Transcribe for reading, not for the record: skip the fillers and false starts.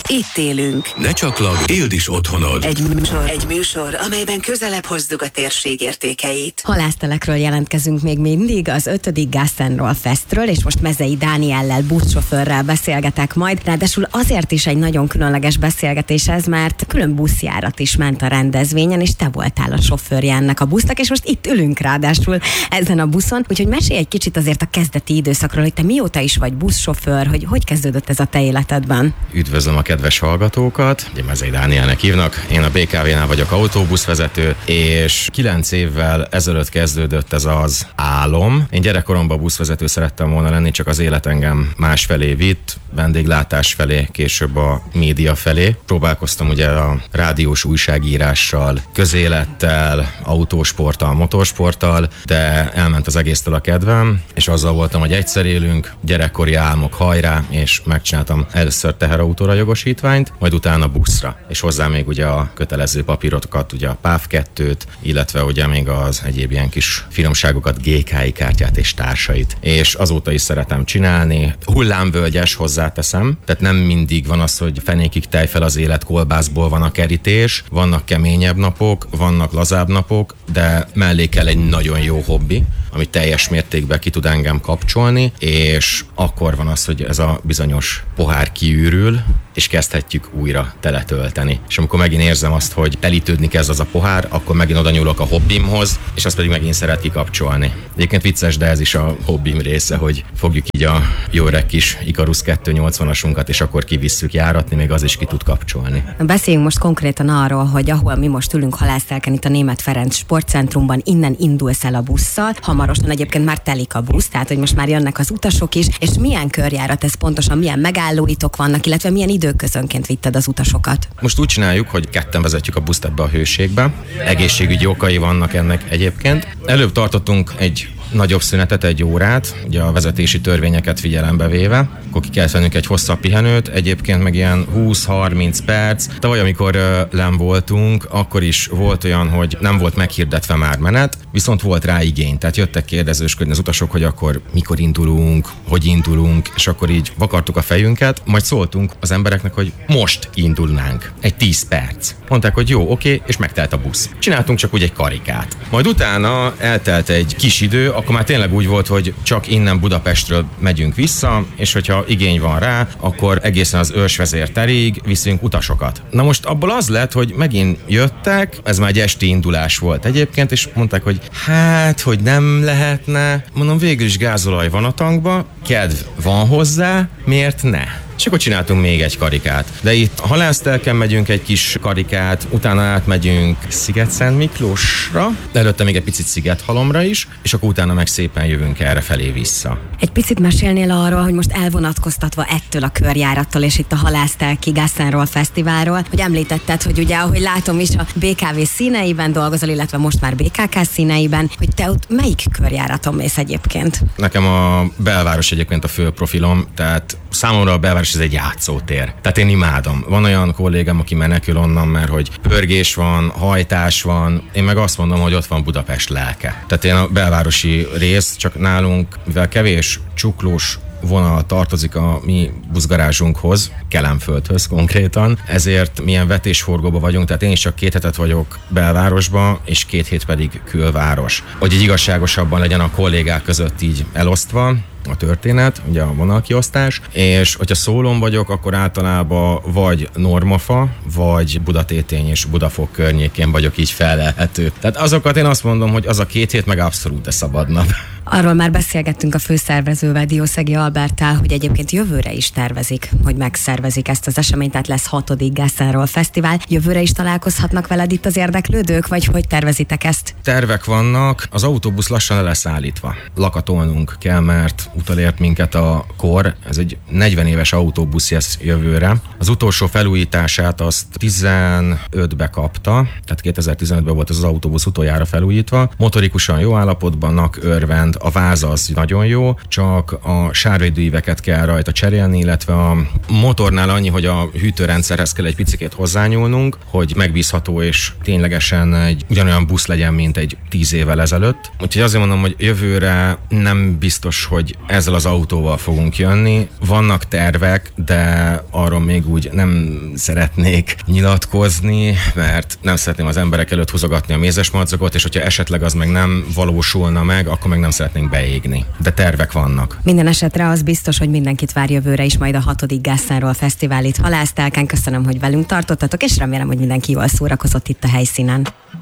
Itt élünk. Ne csaklag, éld is otthonod. Egy műsor, amelyben közelebb hozzuk a térség értékeit. Halásztelekről jelentkezünk még mindig, az 5. Gásztenról Festről, és most Mezei Dániellel, buszsofőrrel beszélgetek majd. Ráadásul azért is egy nagyon különleges beszélgetés ez, mert külön buszjárat is ment a rendezvényen, és te voltál a sofőrje ennek a busznak, és most itt ülünk ráadásul ezen a buszon. Úgyhogy mesélj egy kicsit azért a kezdeti időszakról, hogy te mióta is vagy buszsofőr, hogy kezdődött ez a te életedben? Üdvözlöm a kedves hallgatókat, ugye Mezei Dánielnek hívnak, én a BKV-nál vagyok autóbuszvezető, és 9 évvel ezelőtt kezdődött ez az álom. Én gyerekkoromban buszvezető szerettem volna lenni, csak az élet engem másfelé vitt, vendéglátás felé, később a média felé. Próbálkoztam ugye a rádiós újságírással, közélettel, autósporttal, motorsporttal, de elment az egésztől a kedvem, és azzal voltam, hogy egyszer élünk, gyerekkori álmok, hajrá, és megcsináltam először teherautóra jogosítványt, majd utána buszra. És hozzá még ugye a kötelező papírokat, ugye a PÁV 2-t, illetve ugye még az egyéb ilyen kis finomságokat, GKI kártyát és társait. És azóta is szeretem csinálni. Hullámvölgyes, hozzáteszem, tehát nem mindig van az, hogy fenékig tej fel az élet, kolbászból van a kerítés, vannak keményebb napok, vannak lazább napok, de mellé kell egy nagyon jó hobbi, ami teljes mértékben ki tud engem kapcsolni, és akkor van az, hogy ez a bizonyos pohár kiürül, és kezdhetjük újra teletölteni. És amikor megint érzem azt, hogy telítődni kezd az a pohár, akkor megint oda nyúlok a hobbimhoz, és azt pedig megint szeret kikapcsolni. Egyébként vicces, de ez is a hobbim része, hogy fogjuk így a jó öreg kis Ikarus 280-asunkat, és akkor kivisszük járatni, még az is ki tud kapcsolni. Beszéljünk most konkrétan arról, hogy ahol mi most ülünk Halásztelken, itt a Németh Ferenc Sportcentrumban, innen indulsz el a busszal. Hamarosan egyébként már telik a busz, tehát hogy most már jönnek az utasok is, és milyen körjárat ez pontosan, milyen megállóitok vannak, illetve milyen időközönként vitted az utasokat? Most úgy csináljuk, hogy ketten vezetjük a buszt ebbe a hőségbe. Egészségügyi okai vannak ennek egyébként. Előbb tartottunk egy nagyobb szünetet, 1 órát, ugye a vezetési törvényeket figyelembe véve, akkor ki kellett vennünk egy hosszabb pihenőt, egyébként meg ilyen 20-30 perc. Tavaly, amikor len voltunk, akkor is volt olyan, hogy nem volt meghirdetve már menet, viszont volt rá igény, tehát jöttek kérdezősködni az utasok, hogy akkor mikor indulunk, hogy indulunk, és akkor így vakartuk a fejünket, majd szóltunk az embereknek, hogy most indulnánk, egy 10 perc. Mondták, hogy jó, oké, és megtelt a busz. Csináltunk csak úgy egy karikát. Majd utána eltelt egy kis idő, akkor már tényleg úgy volt, hogy csak innen Budapestről megyünk vissza, és hogyha igény van rá, akkor egészen az Őrsvezér terig viszünk utasokat. Na most abból az lett, hogy megint jöttek, ez már egy esti indulás volt egyébként, és mondták, hogy hát, hogy nem lehetne. Mondom, végül is gázolaj van a tankba, kedv van hozzá, miért ne? És akkor csináltunk még egy karikát. De itt Halásztelken megyünk egy kis karikát, utána átmegyünk Sziget-Szent Miklósra, előtte még egy picit Szigethalomra is, és akkor utána meg szépen jövünk erre felé vissza. Egy picit mesélnél arról, hogy most elvonatkoztatva ettől a körjárattól, és itt a Halásztelki Gásztenról Fesztiválról, hogy említetted, hogy ugye, ahogy látom is, a BKV színeiben dolgozol, illetve most már BKK színeiben, hogy te ott melyik körjáraton mész egyébként? Nekem a belváros egyébként a fő profilom, tehát számomra a belváros ez egy játszótér. Tehát én imádom. Van olyan kollégám, aki menekül onnan, mert hogy pörgés van, hajtás van. Én meg azt mondom, hogy ott van Budapest lelke. Tehát én a belvárosi rész, csak nálunk, mivel kevés csuklós vonal tartozik a mi buszgarázsunkhoz, Kelenföldhöz konkrétan, ezért milyen vetésforgóba vagyunk, tehát én is csak 2 hetet vagyok belvárosba, és 2 hét pedig külváros. Hogy így igazságosabban legyen a kollégák között így elosztva a történet, ugye a vonalkiosztás, és hogyha Szólón vagyok, akkor általában vagy Normafa, vagy Budatétény és Budafok környékén vagyok így felelhető. Tehát azokat én azt mondom, hogy az a 2 hét meg abszolút a szabad nap. Arról már beszélgettünk a főszervezővel, Diószegi Alberttel, hogy egyébként jövőre is tervezik, hogy megszervezik ezt az eseményt, tehát lesz 6. Gásztenról Fesztivál. Jövőre is találkozhatnak veled itt az érdeklődők, vagy hogy tervezitek ezt? Tervek vannak, az autóbusz lassan le lesz állítva. Lakatolnunk kell, mert utalért minket a kor, ez egy 40 éves autóbusz lesz jövőre. Az utolsó felújítását azt 15-be kapta, tehát 2015-ben volt ez az autóbusz utoljára felújítva. Motorikusan jó állapotban örvend, a váza az nagyon jó, csak a sárvédőíveket kell rajta cserélni, illetve a motornál annyi, hogy a hűtőrendszerhez kell egy picikét hozzányúlnunk, hogy megbízható és ténylegesen egy ugyanolyan busz legyen, mint egy 10 évvel ezelőtt. Úgyhogy azért mondom, hogy jövőre nem biztos, hogy ezzel az autóval fogunk jönni. Vannak tervek, de arról még úgy nem szeretnék nyilatkozni, mert nem szeretném az emberek előtt húzogatni a mézesmadzagot, és hogyha esetleg az meg nem valósulna meg, akkor meg nem szeretnénk beégni. De tervek vannak. Minden esetre az biztos, hogy mindenkit vár jövőre is majd a 6. Gászánról Fesztivál itt Halásztálkán. Köszönöm, hogy velünk tartottatok, és remélem, hogy mindenki jól szórakozott itt a helyszínen.